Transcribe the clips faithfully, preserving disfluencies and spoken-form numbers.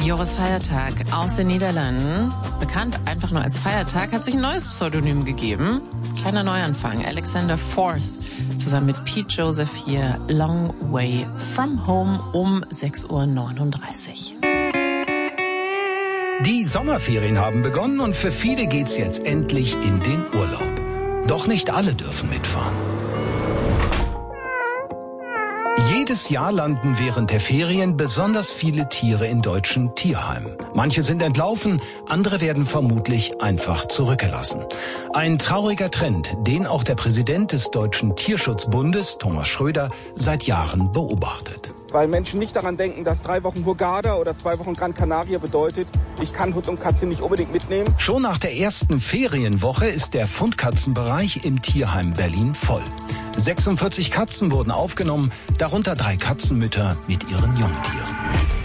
Joris Feiertag aus den Niederlanden, bekannt einfach nur als Feiertag, hat sich ein neues Pseudonym gegeben. Kleiner Neuanfang, Alexander Forth, zusammen mit Pete Joseph hier, Long Way From Home um sechs Uhr neununddreißig. Die Sommerferien haben begonnen und für viele geht's jetzt endlich in den Urlaub. Doch nicht alle dürfen mitfahren. Jedes Jahr landen während der Ferien besonders viele Tiere in deutschen Tierheimen. Manche sind entlaufen, andere werden vermutlich einfach zurückgelassen. Ein trauriger Trend, den auch der Präsident des Deutschen Tierschutzbundes, Thomas Schröder, seit Jahren beobachtet. Weil Menschen nicht daran denken, dass drei Wochen Hurghada oder zwei Wochen Gran Canaria bedeutet, ich kann Hund und Katze nicht unbedingt mitnehmen. Schon nach der ersten Ferienwoche ist der Fundkatzenbereich im Tierheim Berlin voll. sechsundvierzig Katzen wurden aufgenommen, darunter drei Katzenmütter mit ihren Jungtieren.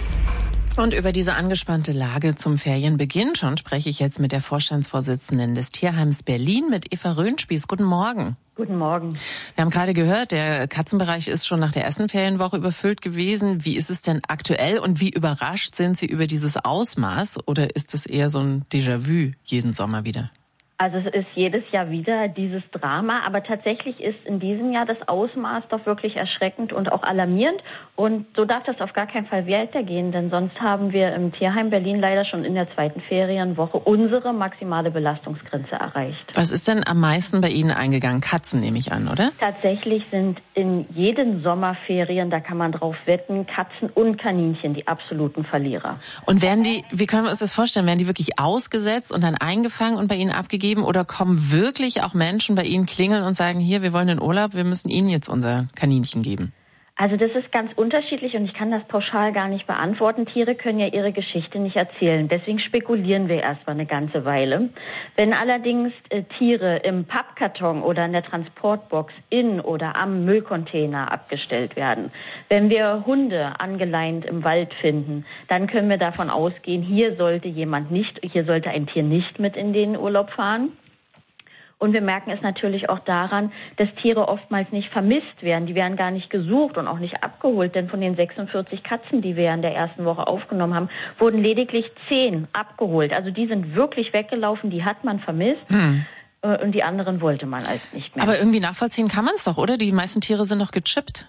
Und über diese angespannte Lage zum Ferienbeginn schon spreche ich jetzt mit der Vorstandsvorsitzenden des Tierheims Berlin, mit Eva Röhnspieß. Guten Morgen. Guten Morgen. Wir haben gerade gehört, der Katzenbereich ist schon nach der ersten Ferienwoche überfüllt gewesen. Wie ist es denn aktuell und wie überrascht sind Sie über dieses Ausmaß? Oder ist es eher so ein Déjà-vu jeden Sommer wieder? Also es ist jedes Jahr wieder dieses Drama, aber tatsächlich ist in diesem Jahr das Ausmaß doch wirklich erschreckend und auch alarmierend. Und so darf das auf gar keinen Fall weitergehen, denn sonst haben wir im Tierheim Berlin leider schon in der zweiten Ferienwoche unsere maximale Belastungsgrenze erreicht. Was ist denn am meisten bei Ihnen eingegangen? Katzen nehme ich an, oder? Tatsächlich sind in jeden Sommerferien, da kann man drauf wetten, Katzen und Kaninchen die absoluten Verlierer. Und werden die, wie können wir uns das vorstellen, werden die wirklich ausgesetzt und dann eingefangen und bei Ihnen abgegeben? Oder kommen wirklich auch Menschen bei Ihnen klingeln und sagen, hier, wir wollen in Urlaub, wir müssen Ihnen jetzt unser Kaninchen geben? Also das ist ganz unterschiedlich und ich kann das pauschal gar nicht beantworten. Tiere können ja ihre Geschichte nicht erzählen. Deswegen spekulieren wir erstmal eine ganze Weile. Wenn allerdings äh, Tiere im Pappkarton oder in der Transportbox in oder am Müllcontainer abgestellt werden, wenn wir Hunde angeleint im Wald finden, dann können wir davon ausgehen, hier sollte jemand nicht, hier sollte ein Tier nicht mit in den Urlaub fahren. Und wir merken es natürlich auch daran, dass Tiere oftmals nicht vermisst werden. Die werden gar nicht gesucht und auch nicht abgeholt. Denn von den sechsundvierzig Katzen, die wir in der ersten Woche aufgenommen haben, wurden lediglich zehn abgeholt. Also die sind wirklich weggelaufen, die hat man vermisst. Hm. Und die anderen wollte man als nicht mehr. Aber irgendwie nachvollziehen kann man es doch, oder? Die meisten Tiere sind doch gechippt.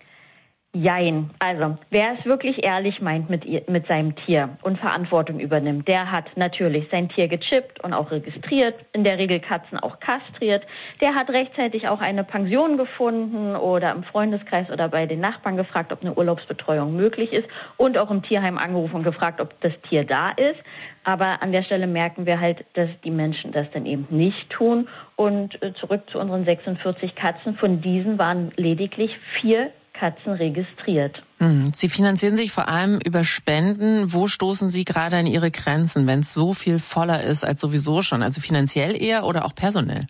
Jein. Also, wer es wirklich ehrlich meint mit, ihr, mit seinem Tier und Verantwortung übernimmt, der hat natürlich sein Tier gechippt und auch registriert, in der Regel Katzen auch kastriert. Der hat rechtzeitig auch eine Pension gefunden oder im Freundeskreis oder bei den Nachbarn gefragt, ob eine Urlaubsbetreuung möglich ist und auch im Tierheim angerufen und gefragt, ob das Tier da ist. Aber an der Stelle merken wir halt, dass die Menschen das dann eben nicht tun. Und zurück zu unseren sechsundvierzig Katzen. Von diesen waren lediglich vier Katzen registriert. Sie finanzieren sich vor allem über Spenden. Wo stoßen Sie gerade an Ihre Grenzen, wenn es so viel voller ist als sowieso schon? Also finanziell eher oder auch personell?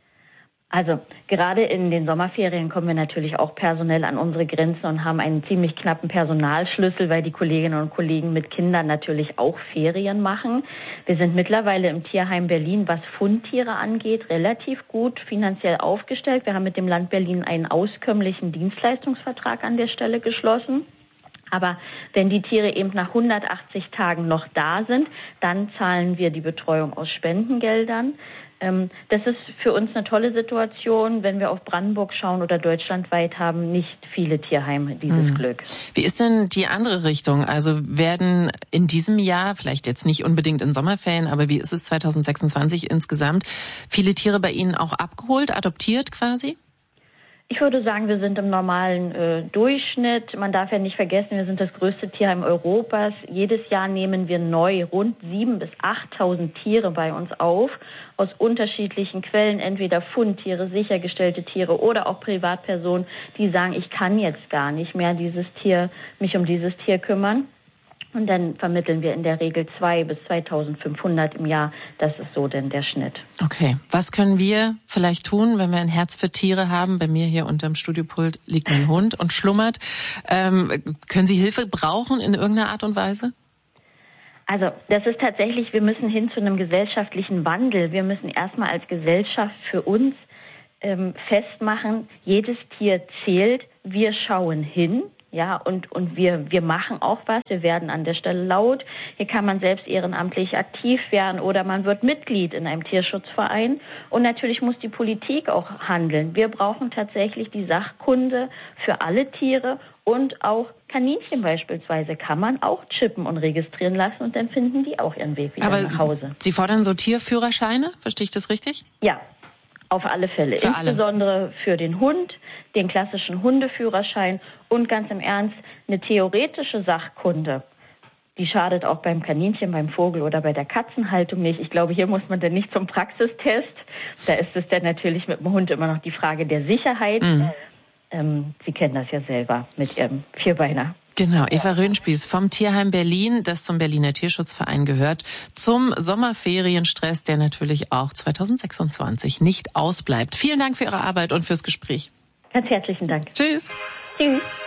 Also gerade in den Sommerferien kommen wir natürlich auch personell an unsere Grenzen und haben einen ziemlich knappen Personalschlüssel, weil die Kolleginnen und Kollegen mit Kindern natürlich auch Ferien machen. Wir sind mittlerweile im Tierheim Berlin, was Fundtiere angeht, relativ gut finanziell aufgestellt. Wir haben mit dem Land Berlin einen auskömmlichen Dienstleistungsvertrag an der Stelle geschlossen. Aber wenn die Tiere eben nach hundertachtzig Tagen noch da sind, dann zahlen wir die Betreuung aus Spendengeldern. Das ist für uns eine tolle Situation. Wenn wir auf Brandenburg schauen oder deutschlandweit, haben nicht viele Tierheime dieses hm. Glück. Wie ist denn die andere Richtung? Also werden in diesem Jahr, vielleicht jetzt nicht unbedingt in Sommerferien, aber wie ist es zwanzig sechsundzwanzig insgesamt, viele Tiere bei Ihnen auch abgeholt, adoptiert quasi? Ich würde sagen, wir sind im normalen äh, Durchschnitt. Man darf ja nicht vergessen, wir sind das größte Tierheim Europas. Jedes Jahr nehmen wir neu rund siebentausend bis achttausend Tiere bei uns auf, aus unterschiedlichen Quellen, entweder Fundtiere, sichergestellte Tiere oder auch Privatpersonen, die sagen, ich kann jetzt gar nicht mehr dieses Tier, mich um dieses Tier kümmern. Und dann vermitteln wir in der Regel zwei bis zweitausendfünfhundert im Jahr. Das ist so denn der Schnitt. Okay. Was können wir vielleicht tun, wenn wir ein Herz für Tiere haben? Bei mir hier unterm Studiopult liegt mein Hund und schlummert. Ähm, können Sie Hilfe brauchen in irgendeiner Art und Weise? Also das ist tatsächlich, wir müssen hin zu einem gesellschaftlichen Wandel. Wir müssen erstmal als Gesellschaft für uns ähm, festmachen, jedes Tier zählt. Wir schauen hin. Ja, und, und wir, wir machen auch was. Wir werden an der Stelle laut. Hier kann man selbst ehrenamtlich aktiv werden oder man wird Mitglied in einem Tierschutzverein. Und natürlich muss die Politik auch handeln. Wir brauchen tatsächlich die Sachkunde für alle Tiere und auch Kaninchen beispielsweise kann man auch chippen und registrieren lassen und dann finden die auch ihren Weg wieder Aber nach Hause. Sie fordern so Tierführerscheine? Verstehe ich das richtig? Ja. Auf alle Fälle. Für Insbesondere alle. für den Hund, den klassischen Hundeführerschein und ganz im Ernst eine theoretische Sachkunde. Die schadet auch beim Kaninchen, beim Vogel oder bei der Katzenhaltung nicht. Ich glaube, hier muss man dann nicht zum Praxistest. Da ist es dann natürlich mit dem Hund immer noch die Frage der Sicherheit. Mhm. Ähm, Sie kennen das ja selber mit Ihrem Vierbeiner. Genau, Eva Röhnspieß vom Tierheim Berlin, das zum Berliner Tierschutzverein gehört, zum Sommerferienstress, der natürlich auch zwanzig sechsundzwanzig nicht ausbleibt. Vielen Dank für Ihre Arbeit und fürs Gespräch. Ganz herzlichen Dank. Tschüss. Tschüss.